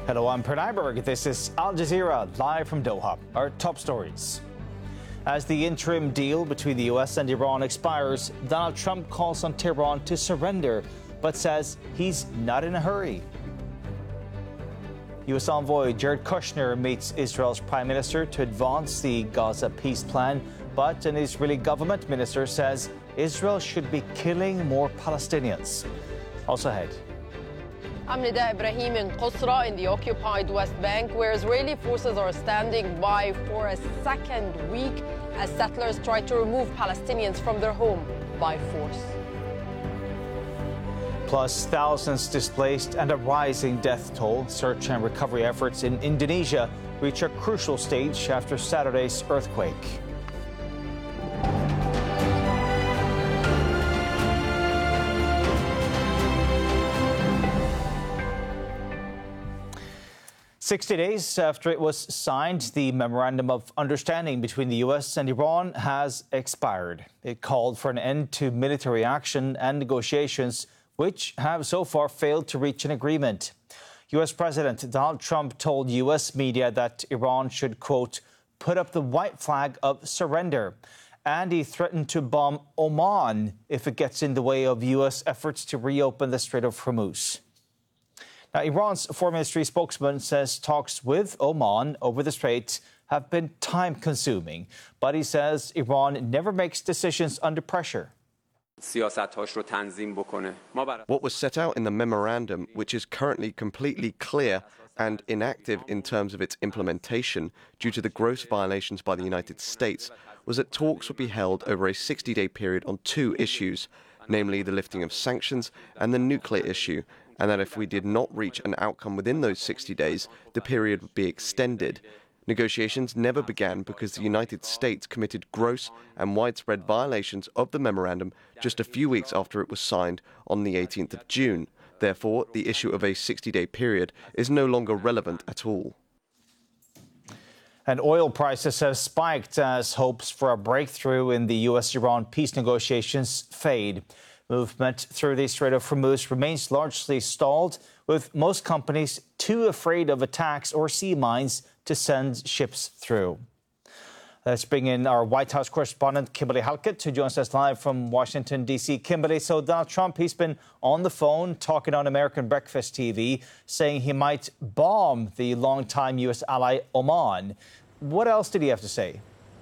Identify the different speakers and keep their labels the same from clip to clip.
Speaker 1: Hello, I'm Pranay Berg. This is Al Jazeera, live from Doha. Our top stories. As the interim deal between the U.S. and Iran expires, Donald Trump calls on Tehran to surrender, but says he's not in a hurry. U.S. envoy Jared Kushner meets Israel's prime minister to advance the Gaza peace plan, but an Israeli government minister says Israel should be killing more Palestinians. Also ahead.
Speaker 2: Nida Ibrahim in Qusra in the occupied West Bank, where Israeli forces are standing by for a second week as settlers try to remove Palestinians from their home by force.
Speaker 1: Plus, thousands displaced and a rising death toll. Search and recovery efforts in Indonesia reach a crucial stage after Saturday's earthquake. 60 days after it was signed, the Memorandum of Understanding between the U.S. and Iran has expired. It called for an end to military action and negotiations, which have so far failed to reach an agreement. U.S. President Donald Trump told U.S. media that Iran should, quote, put up the white flag of surrender. And he threatened to bomb Oman if it gets in the way of U.S. efforts to reopen the Strait of Hormuz. Now, Iran's Foreign Ministry spokesman says talks with Oman over the strait have been time-consuming. But he says Iran never makes decisions under pressure.
Speaker 3: What was set out in the memorandum, which is currently completely clear and inactive in terms of its implementation due to the gross violations by the United States, was that talks would be held over a 60-day period on two issues, namely the lifting of sanctions and the nuclear issue, and that if we did not reach an outcome within those 60 days, the period would be extended. Negotiations never began because the United States committed gross and widespread violations of the memorandum just a few weeks after it was signed on the 18th of June. Therefore, the issue of a 60-day period is no longer relevant at all.
Speaker 1: And oil prices have spiked as hopes for a breakthrough in the U.S.-Iran peace negotiations fade. Movement through the Strait of Hormuz remains largely stalled, with most companies too afraid of attacks or sea mines to send ships through. Let's bring in our White House correspondent, Kimberly Halkett, who joins us live from Washington, D.C. Kimberly, so Donald Trump, he's been on the phone talking on American Breakfast TV, saying he might bomb the longtime U.S. ally Oman. What else did he have to say?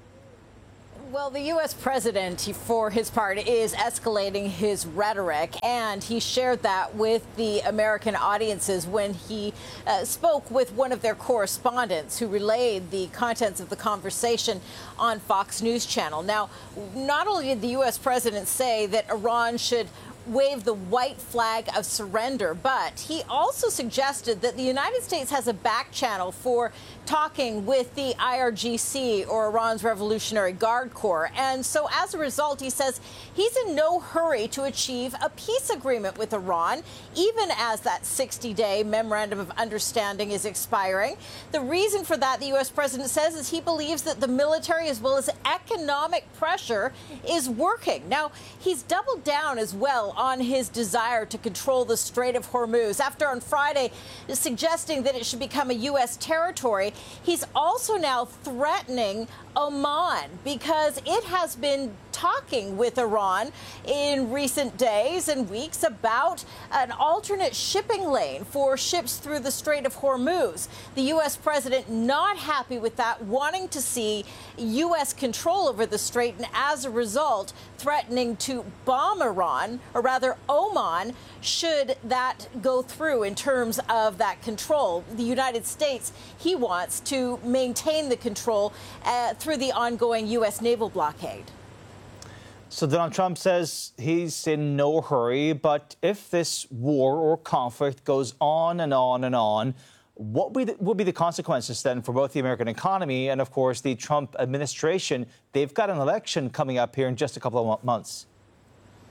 Speaker 4: Well, the U.S. president, for his part, is escalating his rhetoric, and he shared that with the American audiences when he spoke with one of their correspondents who relayed the contents of the conversation on Fox News Channel. Now, not only did the U.S. president say that Iran should wave the white flag of surrender, but he also suggested that the United States has a back channel for talking with the IRGC, or Iran's Revolutionary Guard Corps. And so as a result, he says he's in no hurry to achieve a peace agreement with Iran, even as that 60-day memorandum of understanding is expiring. The reason for that, the U.S. president says, is he believes that the military as well as economic pressure is working. Now, he's doubled down as well on his desire to control the Strait of Hormuz. After on Friday suggesting that it should become a U.S. territory, he's also now threatening Oman because it has been talking with Iran in recent days and weeks about an alternate shipping lane for ships through the Strait of Hormuz. The U.S. president not happy with that, wanting to see U.S. control over the strait, and as a result, threatening to bomb Iran, or rather Oman, should that go through in terms of that control. The United States, he wants to maintain the control through the ongoing U.S. naval blockade.
Speaker 1: So Donald Trump says he's in no hurry, but if this war or conflict goes on and on and on, what will be the consequences then for both the American economy and, of course, the Trump administration? They've got an election coming up here in just a couple of months.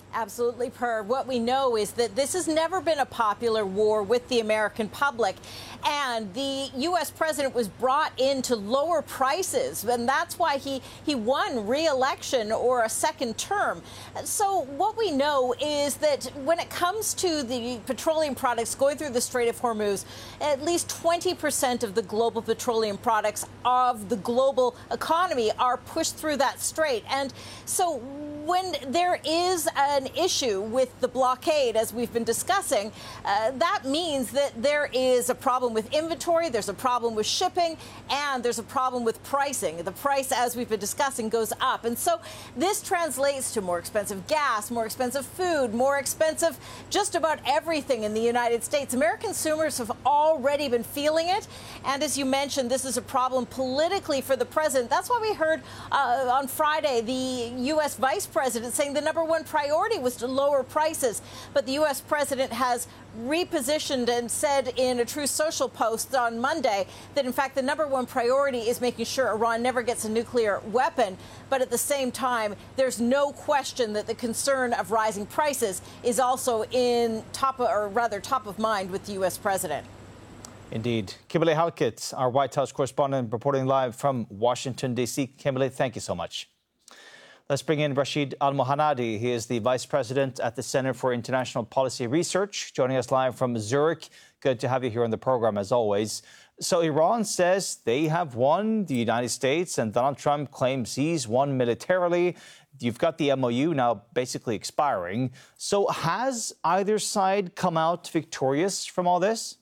Speaker 4: Absolutely, Per. What we know is that this has never been a popular war with the American public. And the U.S. president was brought in to lower prices, and that's why he won re-election or a second term. So what we know is that when it comes to the petroleum products going through the Strait of Hormuz, at least 20% of the global petroleum products of the global economy are pushed through that strait. And so when there is an issue with the blockade, as we've been discussing, that means that there is a problem with inventory, there's a problem with shipping, and there's a problem with pricing. The price, as we've been discussing, goes up. And so this translates to more expensive gas, more expensive food, more expensive just about everything in the United States. American consumers have already been feeling it. And as you mentioned, this is a problem politically for the president. That's why we heard on Friday the U.S. vice president saying the number one priority was to lower prices. But the U.S. president has repositioned and said in a Truth Social post on Monday that, in fact, the number one priority is making sure Iran never gets a nuclear weapon. But at the same time, there's no question that the concern of rising prices is also top of mind with the U.S. president.
Speaker 1: Indeed. Kimberly Halkett, our White House correspondent, reporting live from Washington, D.C. Kimberly, thank you so much. Let's bring in Rashid Al-Mohanadi. He is the Vice President at the Center for International Policy Research, joining us live from Zurich. Good to have you here on the program, as always. So Iran says they have won, the United States, and Donald Trump claims he's won militarily. You've got the MOU now basically expiring. So has either side come out victorious from all this?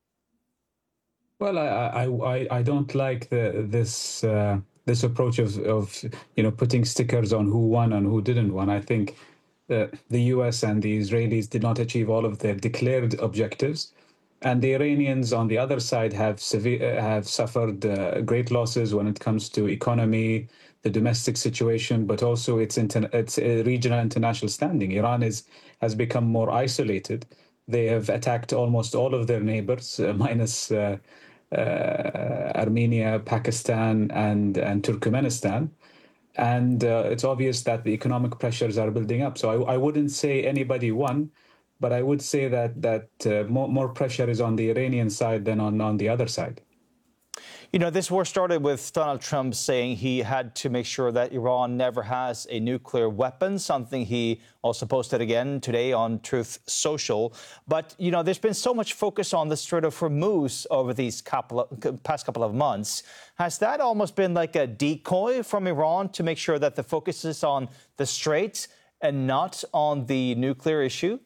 Speaker 5: Well, I don't like this approach of putting stickers on who won and who didn't win. I think the U.S. and the Israelis did not achieve all of their declared objectives, and the Iranians on the other side have suffered great losses when it comes to economy, the domestic situation, but also its regional international standing. Iran has become more isolated. They have attacked almost all of their neighbors, minus Armenia, Pakistan, and Turkmenistan. And it's obvious that the economic pressures are building up. So I wouldn't say anybody won, but I would say that more pressure is on the Iranian side than on the other side.
Speaker 1: You know, this war started with Donald Trump saying he had to make sure that Iran never has a nuclear weapon, something he also posted again today on Truth Social. But, you know, there's been so much focus on the Strait of Hormuz over these past couple of months. Has that almost been like a decoy from Iran to make sure that the focus is on the Strait and not on the nuclear issue?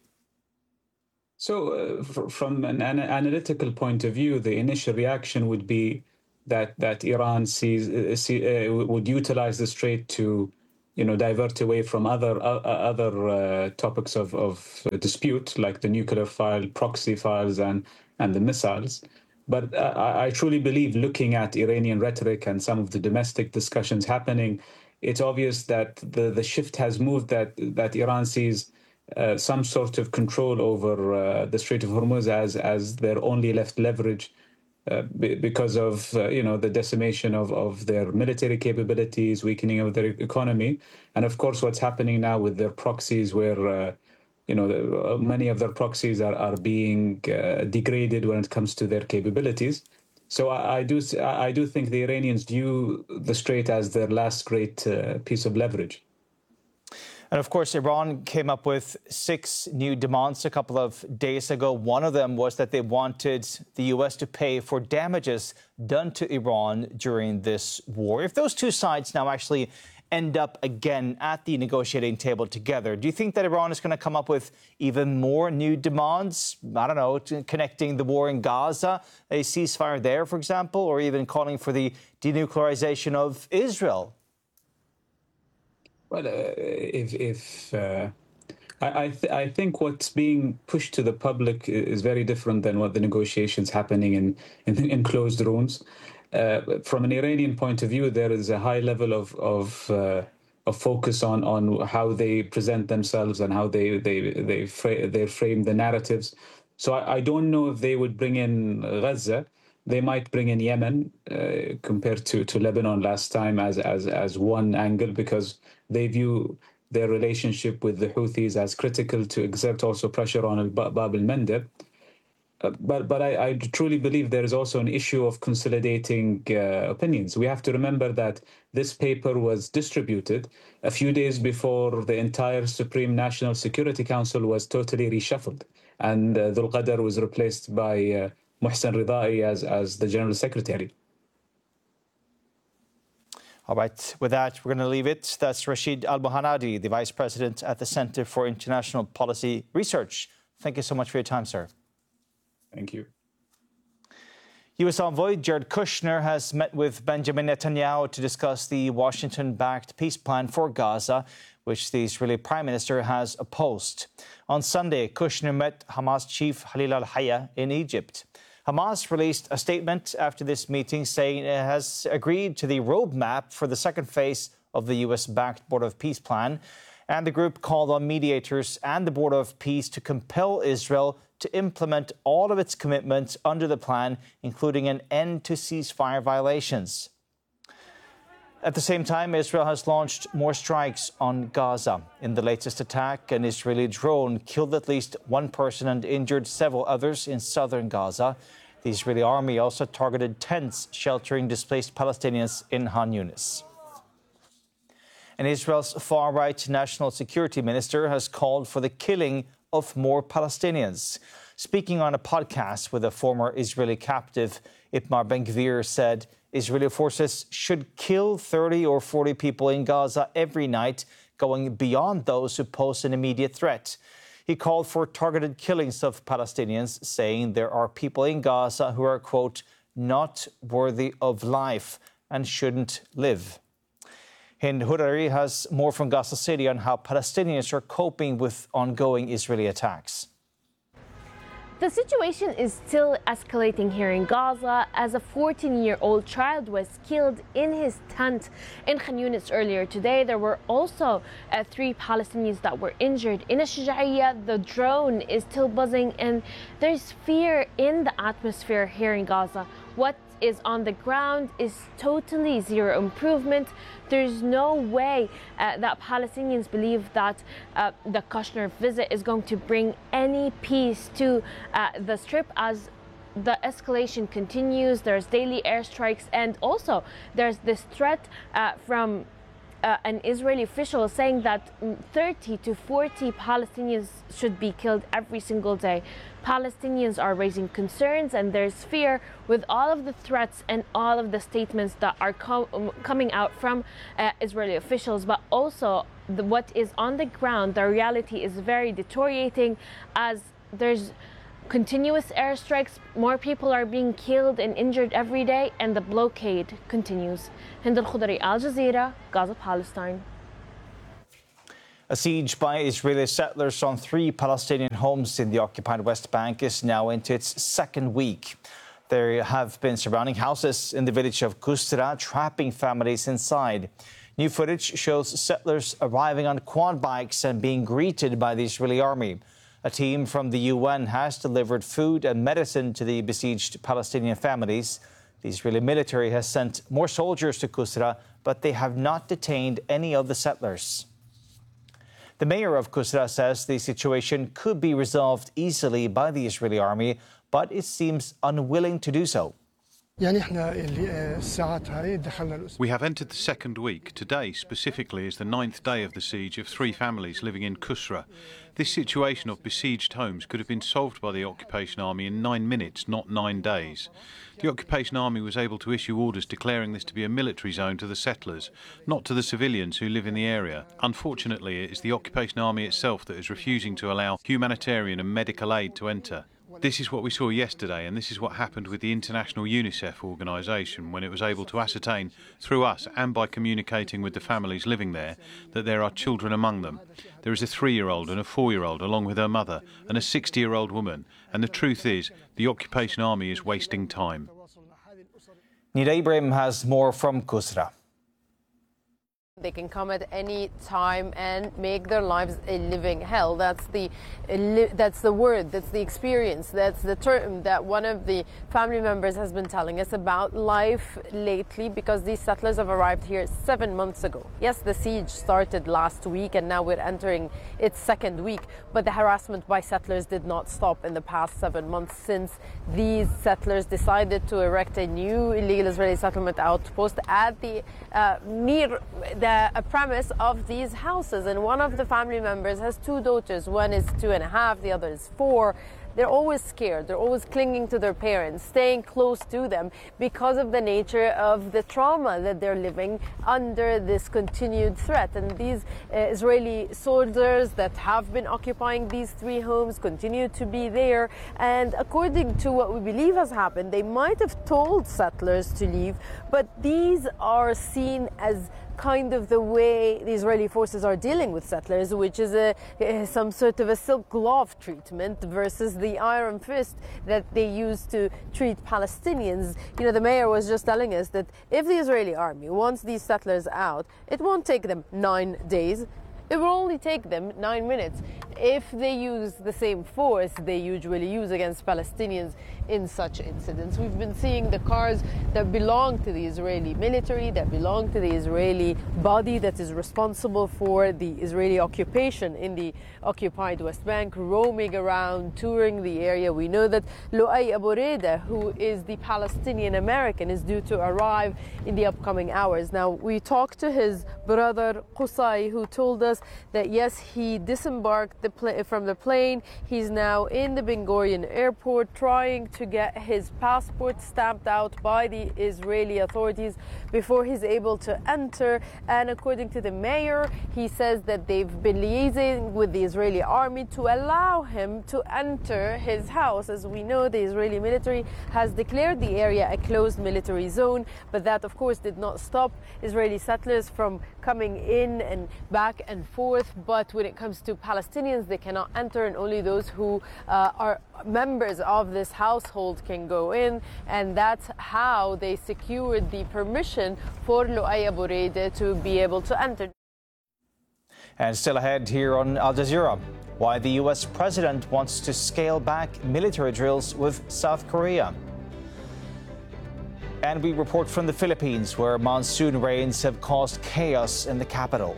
Speaker 5: So from an analytical point of view, the initial reaction would be that Iran would utilize the Strait to, divert away from other topics of dispute, like the nuclear file, proxy files, and the missiles. But I truly believe, looking at Iranian rhetoric and some of the domestic discussions happening, it's obvious that the shift has moved, that Iran sees some sort of control over the Strait of Hormuz as their only left leverage. Because of the decimation of their military capabilities, weakening of their economy, and of course what's happening now with their proxies, where many of their proxies are being degraded when it comes to their capabilities. So I do think the Iranians view the Strait as their last great piece of leverage.
Speaker 1: And of course, Iran came up with 6 new demands a couple of days ago. One of them was that they wanted the U.S. to pay for damages done to Iran during this war. If those two sides now actually end up again at the negotiating table together, do you think that Iran is going to come up with even more new demands? I don't know, connecting the war in Gaza, a ceasefire there, for example, or even calling for the denuclearization of Israel?
Speaker 5: Well, I think what's being pushed to the public is very different than what the negotiations happening in closed rooms. From an Iranian point of view, there is a high level of focus on how they present themselves and how they frame the narratives. So I don't know if they would bring in Gaza. They might bring in Yemen compared to Lebanon last time as one angle, because they view their relationship with the Houthis as critical to exert also pressure on Bab al-Mandeb. But I truly believe there is also an issue of consolidating opinions. We have to remember that this paper was distributed a few days before the entire Supreme National Security Council was totally reshuffled, and Dhul Qadr was replaced by Mohsen Ridai as the General Secretary.
Speaker 1: All right, with that, we're going to leave it. That's Rashid Al-Mohanadi, the Vice President at the Center for International Policy Research. Thank you so much for your time, sir.
Speaker 5: Thank you.
Speaker 1: U.S. envoy Jared Kushner has met with Benjamin Netanyahu to discuss the Washington-backed peace plan for Gaza, which the Israeli Prime Minister has opposed. On Sunday, Kushner met Hamas chief Khalil al-Hayya in Egypt. Hamas released a statement after this meeting saying it has agreed to the roadmap for the second phase of the U.S.-backed Board of Peace plan, and the group called on mediators and the Board of Peace to compel Israel to implement all of its commitments under the plan, including an end to ceasefire violations. At the same time, Israel has launched more strikes on Gaza. In the latest attack, an Israeli drone killed at least one person and injured several others in southern Gaza. The Israeli army also targeted tents sheltering displaced Palestinians in Khan Yunis. And Israel's far-right national security minister has called for the killing of more Palestinians. Speaking on a podcast with a former Israeli captive, Itamar Ben-Gvir said Israeli forces should kill 30 or 40 people in Gaza every night, going beyond those who pose an immediate threat. He called for targeted killings of Palestinians, saying there are people in Gaza who are, quote, not worthy of life and shouldn't live. Hind Hurari has more from Gaza City on how Palestinians are coping with ongoing Israeli attacks.
Speaker 6: The situation is still escalating here in Gaza as a 14-year-old child was killed in his tent in Khan Yunis earlier today. There were also 3 Palestinians that were injured. In Ash-Shuja'iyya, the drone is still buzzing and there's fear in the atmosphere here in Gaza. What is on the ground is totally zero improvement. There's no way that Palestinians believe that the Kushner visit is going to bring any peace to the Strip as the escalation continues. There's daily airstrikes, and also there's this threat from an Israeli official saying that 30 to 40 Palestinians should be killed every single day. Palestinians are raising concerns, and there's fear with all of the threats and all of the statements that are coming out from Israeli officials, but also what is on the ground. The reality is very deteriorating as there's continuous airstrikes, more people are being killed and injured every day, and the blockade continues. Hind Al-Khudari, Al Jazeera, Gaza, Palestine.
Speaker 1: A siege by Israeli settlers on 3 Palestinian homes in the occupied West Bank is now into its second week. There have been surrounding houses in the village of Kusra, trapping families inside. New footage shows settlers arriving on quad bikes and being greeted by the Israeli army. A team from the UN has delivered food and medicine to the besieged Palestinian families. The Israeli military has sent more soldiers to Kusra, but they have not detained any of the settlers. The mayor of Kusra says the situation could be resolved easily by the Israeli army, but it seems unwilling to do so.
Speaker 7: We have
Speaker 8: entered the second week. Today, specifically, is the 9th day of the siege of 3 families living in Kusra. This situation of besieged homes could have been solved by the occupation army in 9 minutes, not 9 days. The occupation army was able to issue orders declaring this to be a military zone to the settlers, not to the civilians who live in the area. Unfortunately, it is the occupation army itself that is refusing to allow humanitarian and medical aid to enter. This is what we saw yesterday, and this is what happened with the International UNICEF organisation when it was able to ascertain, through us and by communicating with the families living there, that there are children among them. There is a 3-year-old and a 4-year-old along with her mother and a 60-year-old woman, and the truth is the occupation army is wasting time.
Speaker 1: Nida Ibrahim has more from Kusra.
Speaker 2: They can come at any time and make their lives a living hell. That's the word, that's the experience, that's the term that one of the family members has been telling us about life lately, because these settlers have arrived here 7 months ago. Yes, the siege started last week and now we're entering its second week, but the harassment by settlers did not stop in the past 7 months since these settlers decided to erect a new illegal Israeli settlement outpost at the near a premise of these houses. And one of the family members has 2 daughters. One is 2.5, the other is 4. They're always scared. They're always clinging to their parents, staying close to them because of the nature of the trauma that they're living under this continued threat. And these Israeli soldiers that have been occupying these 3 homes continue to be there. And according to what we believe has happened, they might have told settlers to leave, but these are seen as kind of the way the Israeli forces are dealing with settlers, which is some sort of a silk glove treatment versus the iron fist that they use to treat Palestinians. You know, the mayor was just telling us that if the Israeli army wants these settlers out, it won't take them 9 days. It will only take them 9 minutes if they use the same force they usually use against Palestinians in such incidents. We've been seeing the cars that belong to the Israeli military, that belong to the Israeli body that is responsible for the Israeli occupation in the occupied West Bank, roaming around, touring the area. We know that Lu'ay Abu Reda, who is the Palestinian American, is due to arrive in the upcoming hours. Now, we talked to his brother Qusay, who told us that yes, he disembarked from the plane. He's now in the Ben Gurion airport trying to get his passport stamped out by the Israeli authorities before he's able to enter. And according to the mayor, he says that they've been liaising with the Israeli army to allow him to enter his house. As we know, the Israeli military has declared the area a closed military zone, but that of course did not stop Israeli settlers from coming in and back and forth. But when it comes to Palestinians, they cannot enter, and only those who are members of this household can go in. And that's how they secured the permission for Lu'ay Abu Reda to be able to enter.
Speaker 1: And still ahead here on Al Jazeera, why the U.S. president wants to scale back military drills with South Korea. And we report from the Philippines, where monsoon rains have caused chaos in the capital.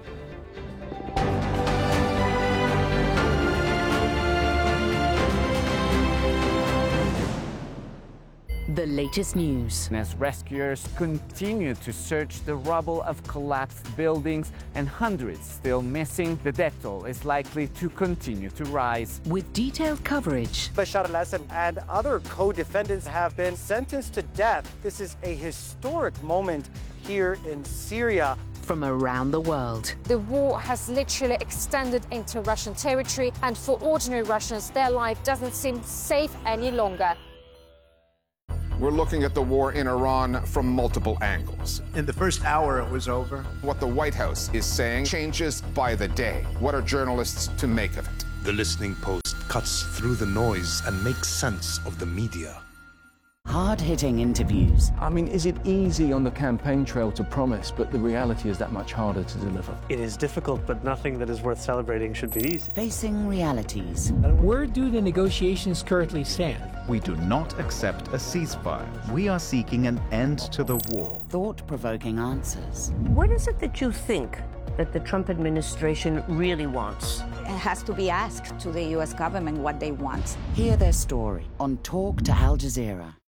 Speaker 7: The latest news.
Speaker 9: As rescuers continue to search the rubble of collapsed buildings and hundreds still missing, the death toll is likely to continue to rise.
Speaker 7: With detailed coverage.
Speaker 10: Bashar al-Assad and other co-defendants have been sentenced to death. This is a historic moment here in Syria.
Speaker 7: From around the world.
Speaker 11: The war has literally extended into Russian territory, and for ordinary Russians, their life doesn't seem safe any longer.
Speaker 12: We're looking at the war in Iran from multiple angles.
Speaker 13: In the first hour, it was over.
Speaker 12: What the White House is saying changes by the day. What are journalists to make of it?
Speaker 14: The Listening Post cuts through the noise and makes sense of the media.
Speaker 7: Hard-hitting interviews.
Speaker 15: I mean, is it easy on the campaign trail to promise, but the reality is that much harder to deliver?
Speaker 16: It is difficult, but nothing that is worth celebrating should be easy.
Speaker 7: Facing realities.
Speaker 17: Where do the negotiations currently stand?
Speaker 18: We do not accept a ceasefire. We are seeking an end to the war.
Speaker 7: Thought-provoking answers.
Speaker 19: What is it that you think that the Trump administration really wants?
Speaker 20: It has to be asked to the U.S. government what they want.
Speaker 7: Hear their story on Talk to Al Jazeera.